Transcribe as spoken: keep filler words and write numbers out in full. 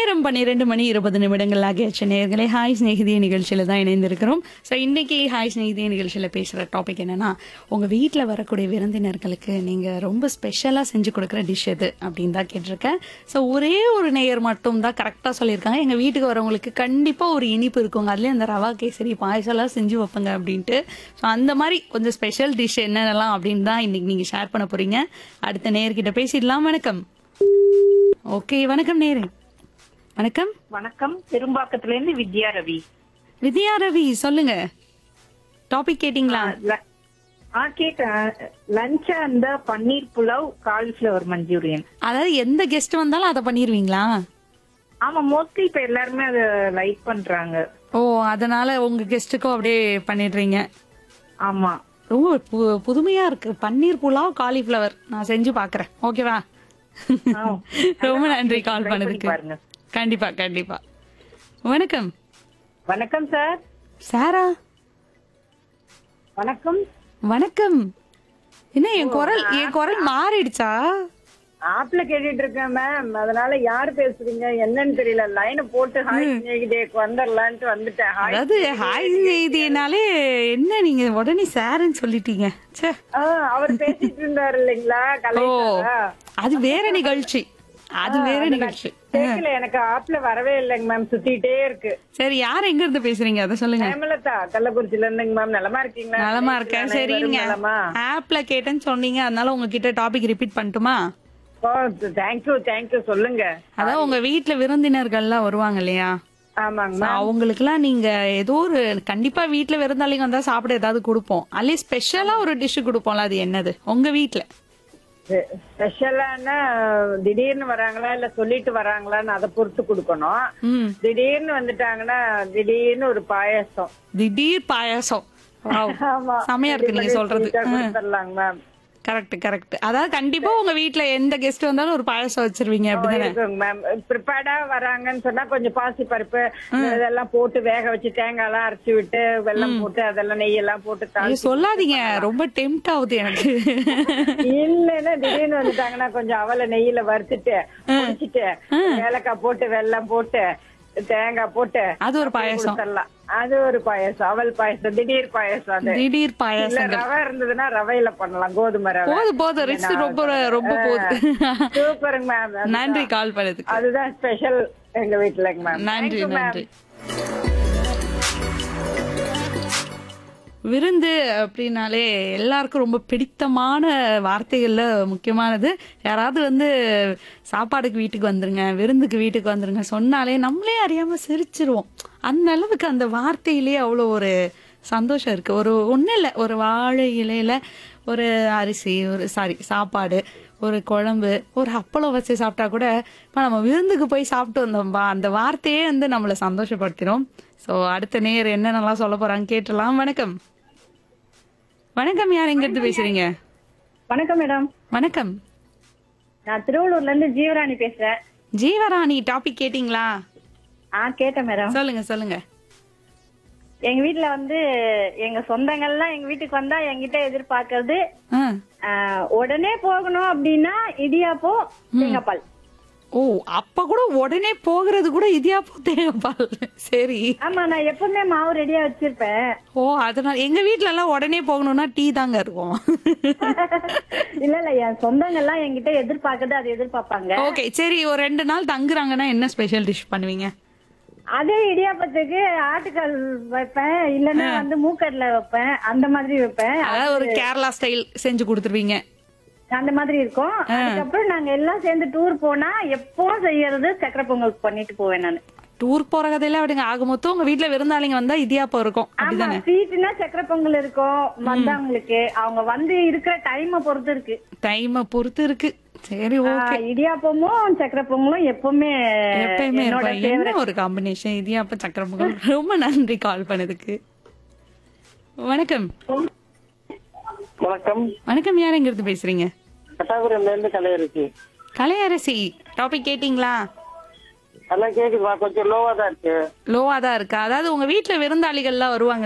நேரம் பன்னிரண்டு மணி இருபது நிமிடங்கள் ஆகியாச்சு நேயர்களே. ஹாய் ஸ்நேகிதிய நிகழ்ச்சியில தான் இணைந்திருக்கிறோம். ஸோ இன்னைக்கு ஹாய் ஸ்நேகிதிய நிகழ்ச்சியில பேசுற டாபிக் என்னன்னா, உங்க வீட்டில் வரக்கூடிய விருந்தினர்களுக்கு நீங்க ரொம்ப ஸ்பெஷலா செஞ்சு கொடுக்குற டிஷ் எது அப்படின்னு தான் கேட்டிருக்கேன். ஸோ ஒரே ஒரு நேயர் மட்டும் தான் கரெக்டாக சொல்லியிருக்காங்க, எங்க வீட்டுக்கு வரவங்களுக்கு கண்டிப்பா ஒரு இனிப்பு இருக்குங்க, அதுலேயே அந்த ரவா கேசரி பாயசம்லாம் செஞ்சு வைப்பங்க அப்படின்ட்டு. ஸோ அந்த மாதிரி கொஞ்சம் ஸ்பெஷல் டிஷ் என்னென்னலாம் அப்படின்னு தான் இன்னைக்கு நீங்க ஷேர் பண்ண போறீங்க. அடுத்த நேயர்கிட்ட பேசிடலாம். வணக்கம். ஓகே, வணக்கம் நேரே. வணக்கம். வணக்கம். பெரும்பாக்கத்துல இருந்து வித்யா ரவி. வித்யா ரவி, சொல்லுங்க. டாபிக் கேட்டிங்களா? ல- ஆ கேட்டேன். லஞ்ச் அந்த பன்னீர் புலாவ் காலிஃபிளவர் மஞ்சூரியன். அதாவது எந்த கெஸ்ட் வந்தாலும் அதை பண்ணிருவீங்களா? ஆமா, மோஸ்ட்லி இப்ப எல்லாருமே அதை லைக் பண்றாங்க. ஓ, அதனால உங்க கெஸ்ட்டுக்கும் அப்படியே பண்ணிடுறீங்க. ஆமா. ரொம்ப பு- புதுமையா இருக்கு. பன்னீர் புலாவ் காலிஃபிளவர் நான் செஞ்சு பாக்குறேன். ஓகேவா? ஆ. ரொம்ப நன்றி கால் Try பண்ணி பண்ணதுக்கு. பாருங்க. கண்டிப்பா கண்டிப்பா. வணக்கம். வணக்கம் சார். சாரா, வணக்கம். வணக்கம். என்ன என் குரல் என் குரல் மாறிடுச்சா? ஆப்ல கேட்டுட்டு இருக்கேன் மேம், அதனால யாரு பேசுறீங்க என்னன்னு தெரியல. லைனை போட்டு ஹாய் ஸ்நேகிதேக்கு வந்துடலான்ட்டு வந்துட்டேன். ஹாய். அதாவது ஹாய் செய்தினாலே என்ன நீங்க உடனே சாருன்னு சொல்லிட்டீங்க. ச்சே. ஆ, அவர் பேசிட்டு இருந்தாரு இல்லைங்களா, ஓ, கலைஞரா? அது வேற நிகழ்ச்சி. அது வேற நிகழ்ச்சி. கேக்கல, எனக்கு ஆப்ல வரவே இல்லைங்க மேம், சுத்திட்டே இருக்கு. சரி, யார் எங்க இருந்து பேசுறீங்க அத சொல்லுங்க. ஹேமலதா கள்ளக்குறிச்சில இருந்துங்க மேம். நலமா இருக்கீங்களா? நலமா இருக்கேன். சரிங்க, நலமா? ஆப்ல கேட்டேன்னு சொன்னீங்க, அதனால உங்ககிட்ட டாபிக் ரிப்பீட் பண்ணட்டுமா? ஓ, தேங்க்யூ தேங்க்யூ, சொல்லுங்க. அதான் உங்க வீட்ல விருந்தினர்கள்லாம் வருவாங்க இல்லையா? ஆமாங்க So, மேம். அவங்களுக்குலாம் நீங்க ஏதோ ஒரு கண்டிப்பா வீட்ல விருந்தாளிங்க வந்தா சாப்பிட ஏதாவது கொடுப்போம். அதுலயே ஸ்பெஷலா ஒரு டிஷ் கொடுப்போம்ல, அது என்னது உங்க வீட்ல? ஸ்பெஷலான திடீர்னு வராங்களா இல்ல சொல்லிட்டு வராங்களான்னு அதை பொறுத்து கொடுக்கணும். ம், திடீர்னு வந்துட்டாங்கன்னா திடீர்னு ஒரு பாயாசம். திடீர் பாயாசம். Wow. ஆமா, செமையா இருக்கு நீங்க சொல்றது. கொடுத்துடலாங்க மேம். Correct correct. அதாவது கண்டிப்பா உங்க வீட்ல எந்த கெஸ்ட் வந்தாலும் ஒரு பாயாசம் வச்சிருவீங்க அப்படிதானே? மேம் ப்ரிப்பேர்டா வராங்கன்னு சொன்னா கொஞ்சம் பாசி பருப்பு இதெல்லாம் போட்டு வேக வச்சு தேங்காய் எல்லாம் அரைச்சு விட்டு வெல்லம் போட்டு அதெல்லாம் நெய் எல்லாம் போட்டு ஐயோ, தாளிச்சு சொல்லாதீங்க, ரொம்ப டெம்ட் ஆகுது எனக்கு. இல்லன்னா திடீர்னு வந்துட்டாங்கன்னா கொஞ்சம் அவலை நெய்யில வறுத்துட்டு குடிச்சிட்டு ஏலக்காய் போட்டு வெல்லம் போட்டு தேங்காய் போட்டு அது ஒரு பாயாசம். கொடுத்துடலாம். அது ஒரு பாயாசம், அவல் பாயாசம், திடீர் பாயாசம். அது திடீர் இல்ல பாயாசம். ரவை இருந்ததுன்னா ரவையில பண்ணலாம், கோதுமை ரவை. போது போது ரிச் ரொம்ப ரொம்ப போகுது. சூப்பருங்க மேம். நன்றி கால் பண்ணதுக்கு. அதுதான் ஸ்பெஷல் எங்க வீட்டுலங்க மேம். நன்றி Thank you, ma'am. நன்றி. விருந்து அப்படின்னாலே எல்லாருக்கும் ரொம்ப பிடித்தமான வார்த்தைகள்ல முக்கியமானது. யாராவது வந்து சாப்பாடுக்கு வீட்டுக்கு வந்துருங்க, விருந்துக்கு வீட்டுக்கு வந்துருங்க சொன்னாலே நம்மளே அறியாம சிரிச்சிருவோம். அந்த அளவுக்கு அந்த வார்த்தையிலேயே அவ்வளோ ஒரு சந்தோஷம் இருக்கு. ஒரு ஒன்றும் இல்லை, ஒரு வாழை இலையில ஒரு அரிசி, ஒரு சாரி சாப்பாடு, ஒரு குழம்பு, ஒரு அப்பளம் வச்சு சாப்பிட்டா கூட இப்போ நம்ம விருந்துக்கு போய் சாப்பிட்டு வந்தோம்பா, அந்த வார்த்தையே வந்து நம்மளை சந்தோஷப்படுத்திடும். ஸோ அடுத்த நேர் என்னென்னலாம் சொல்ல போறாங்க கேட்டலாம். வணக்கம். வணக்கம், யார் எங்க இருந்து பேசுறீங்க? வணக்கம் மேடம். வணக்கம். நான் திருவள்ளூர்ல இருந்து ஜீவராணி பேசுறேன். ஜீவராணி, டாபிக் கேட்டிங்களா? ஆ, கேட்டேன் மேடம். சொல்லுங்க சொல்லுங்க. எங்க வீட்டுல வந்து எங்க சொந்தங்கள்லாம் எங்க வீட்டுக்கு வந்தா என்கிட்ட எதிர்பார்க்கறது ஆ. ஆ, உடனே போகணும் அப்படின்னா இடியாப்பம் தேங்காய்பால். ஓ, அப்ப கூட உடனே போகிறது கூட இடியாப்பம் தேங்காய்பால். சரி. ஆமா, நான் எப்பவுமே மாவு ரெடியா வச்சிருப்பேன். ஓ, அதனால எங்க வீட்ல எல்லாம் உடனே போகணும்னா டீ தாங்க இருக்கும். இல்ல இல்ல, என் சொந்தங்கள்லாம் என்கிட்ட எதிர்பார்க்கறது அது எதிர்பார்ப்பாங்க. ஓகே, சரி. ஒரு ரெண்டு நாள் தங்குறாங்கன்னா என்ன ஸ்பெஷல் டிஷ் பண்ணுவீங்க? அதே இடியாப்பத்துக்கு ஆட்டுக்கால் வைப்பேன், இல்லன்னா வந்து மூக்கடல வைப்பேன், அந்த மாதிரி வைப்பேன். அதாவது ஒரு கேரளா ஸ்டைல் செஞ்சு கொடுத்துருவீங்க. அந்த மாதிரி இருக்கும். அதுக்கப்புறம் நாங்க எல்லாம் சேர்ந்து டூர் போனா எப்பவும் செய்யறது சக்கரை பொங்கல் பண்ணிட்டு போவேன் நானு. டூர் போற கதையில அப்படிங்க ஆக மொத்தம் உங்க வீட்ல விருந்தாளிங்க வந்தா இடியாப்பம் இருக்கும் ஆமா, அப்படிதானே? ஸ்வீட்னா சக்கரை பொங்கல் இருக்கும். வந்தவங்களுக்கு அவங்க வந்து இருக்கிற டைமை பொறுத்து இருக்கு. டைமை பொறுத்து இருக்கு. சரி, ஆ, ஓகே. இடியாப்பமும் சக்கரை பொங்கலும் எப்பவுமே எப்பயுமே என்னோட இருக்கும். என்ன favorite. ஒரு காம்பினேஷன், இடியாப்பம் சக்கரை பொங்கல். ரொம்ப நன்றி கால் பண்ணதுக்கு. வணக்கம். வணக்கம். வணக்கம், யார் எங்க இருந்து பேசுறீங்க? கட்டாபுரம்ல இருந்து கலையரசி. கலையரசி, டாபிக் கேட்டிங்களா? நல்லா கேக்குதுமா, கொஞ்சம் லோவா தான் இருக்கு. லோவா தான் இருக்கா? அதாவது உங்க வீட்ல விருந்தாளிகள்லாம் வருவாங்க